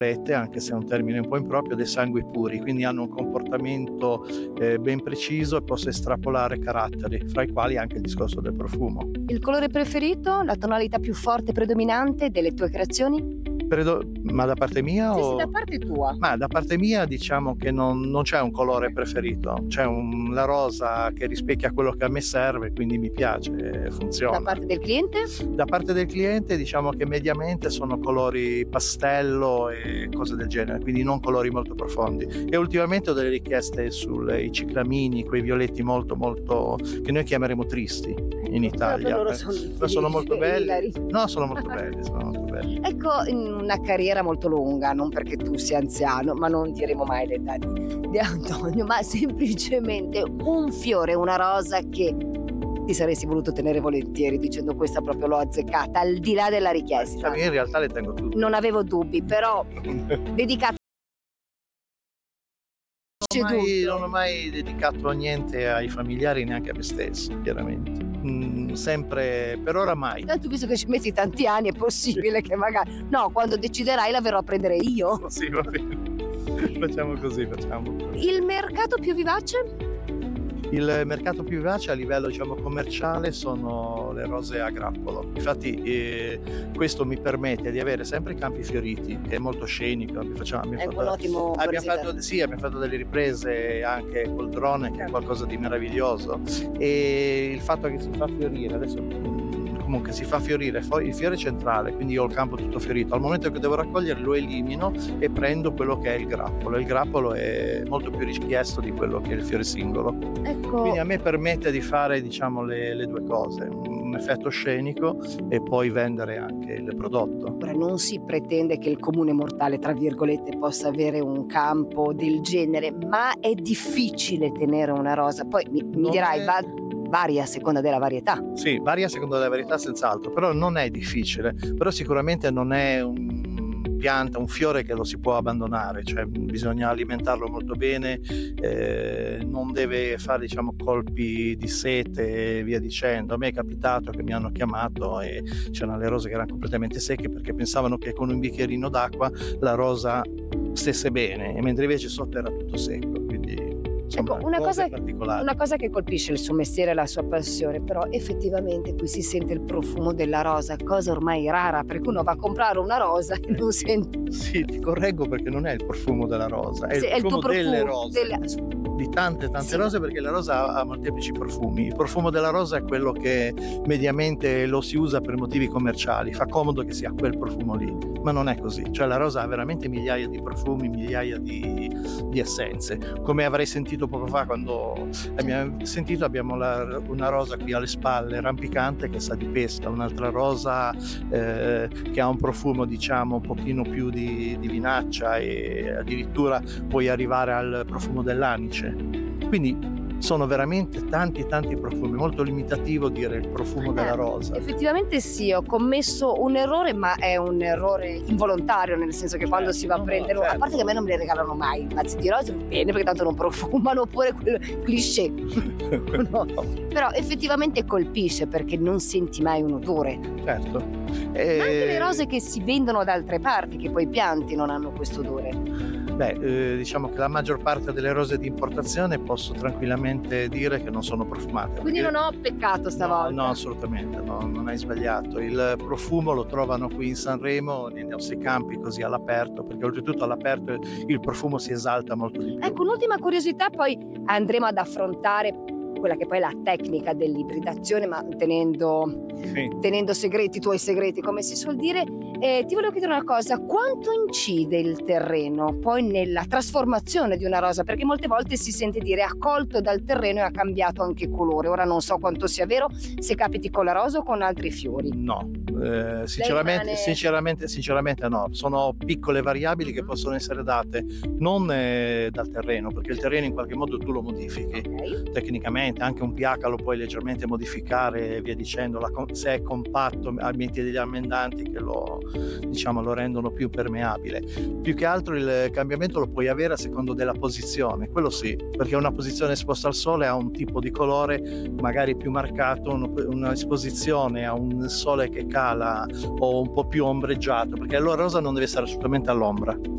anche se è un termine un po' improprio, dei sangui puri, quindi hanno un comportamento ben preciso e posso estrapolare caratteri, fra i quali anche il discorso del profumo. Il colore preferito, la tonalità più forte e predominante delle tue creazioni? Ma da parte mia Sì, o? sì, da parte tua. Ma da parte mia diciamo che non c'è un colore preferito, c'è la rosa che rispecchia quello che a me serve, quindi mi piace, funziona. Da parte del cliente? Da parte del cliente diciamo che mediamente sono colori pastello e cose del genere, quindi non colori molto profondi. E ultimamente ho delle richieste sui ciclamini, quei violetti molto molto che noi chiameremo tristi in Italia. Loro Ma sono molto belli. ilari. No, sono molto belli, sono molto belli. Ecco, in una carriera molto lunga, non perché tu sia anziano, ma non diremo mai l'età di Antonio, ma semplicemente un fiore, una rosa che ti saresti voluto tenere volentieri, dicendo questa proprio l'ho azzeccata, al di là della richiesta. Io in realtà le tengo tutte. Non avevo dubbi, però dedicata Non ho mai dedicato niente ai familiari, neanche a me stesso, chiaramente. Sempre, per ora mai. Tanto visto che ci metti tanti anni è possibile che magari no, quando deciderai la verrò a prendere io. Sì, va bene. Facciamo così. Il mercato più vivace? Il mercato più vivace a livello diciamo commerciale sono le rose a grappolo. Infatti questo mi permette di avere sempre campi fioriti, che è molto scenico. Abbiamo fatto delle riprese anche col drone, che è qualcosa di meraviglioso. E il fatto che si fa fiorire adesso. Comunque si fa fiorire il fiore centrale, quindi ho il campo tutto fiorito. Al momento che devo raccogliere lo elimino e prendo quello che è il grappolo. Il grappolo è molto più richiesto di quello che è il fiore singolo. Ecco. Quindi a me permette di fare diciamo le due cose, un effetto scenico e poi vendere anche il prodotto. Ora non si pretende che il comune mortale, tra virgolette, possa avere un campo del genere, ma è difficile tenere una rosa. Poi mi dirai, varia a seconda della varietà. Sì, varia a seconda della varietà senz'altro, però non è difficile, però sicuramente non è un fiore che lo si può abbandonare, cioè bisogna alimentarlo molto bene, non deve fare diciamo colpi di sete e via dicendo. A me è capitato che mi hanno chiamato e c'erano le rose che erano completamente secche perché pensavano che con un bicchierino d'acqua la rosa stesse bene, e mentre invece sotto era tutto secco, quindi insomma, ecco, una cosa che colpisce il suo mestiere e la sua passione, però effettivamente qui si sente il profumo della rosa, cosa ormai rara, perché uno va a comprare una rosa e non sente. Sì, ti correggo perché non è il profumo della rosa, è il profumo delle rose. Di tante sì. Rose, perché la rosa ha molteplici profumi. Il profumo della rosa è quello che mediamente lo si usa per motivi commerciali, fa comodo che sia quel profumo lì, ma non è così, cioè la rosa ha veramente migliaia di profumi, migliaia di essenze. Come avrei sentito poco fa quando abbiamo una rosa qui alle spalle rampicante che sa di pesca, un'altra rosa che ha un profumo diciamo un pochino più di vinaccia, e addirittura puoi arrivare al profumo dell'anice. Quindi sono veramente tanti profumi, molto limitativo dire il profumo della rosa. Effettivamente sì, ho commesso un errore, ma è un errore involontario, nel senso che quando si va a prendere, a parte che a me non me le regalano mai i mazzi di rose, bene, perché tanto non profumano, oppure quello cliché. No. Però effettivamente colpisce perché non senti mai un odore. Certo. Ma anche le rose che si vendono da altre parti, che poi pianti, non hanno questo odore. Diciamo che la maggior parte delle rose di importazione posso tranquillamente dire che non sono profumate. Quindi non ho peccato stavolta. No, assolutamente, no, non hai sbagliato. Il profumo lo trovano qui in Sanremo, nei nostri campi, così all'aperto, perché oltretutto all'aperto il profumo si esalta molto di più. Ecco, un'ultima curiosità, poi andremo ad affrontare quella che poi è la tecnica dell'ibridazione, ma tenendo segreti, i tuoi segreti, come si suol dire. Ti volevo chiedere una cosa: quanto incide il terreno poi nella trasformazione di una rosa? Perché molte volte si sente dire ha colto dal terreno e ha cambiato anche colore. Ora non so quanto sia vero, se capiti con la rosa o con altri fiori. No, sinceramente no. Sono piccole variabili che possono essere date non dal terreno, perché il terreno in qualche modo tu lo modifichi tecnicamente, anche un pH lo puoi leggermente modificare e via dicendo. Se è compatto metti degli ammendanti che lo rendono più permeabile. Più che altro il cambiamento lo puoi avere a secondo della posizione, quello sì, perché una posizione esposta al sole ha un tipo di colore magari più marcato, una esposizione a un sole che cala o un po' più ombreggiato, perché la rosa non deve stare assolutamente all'ombra.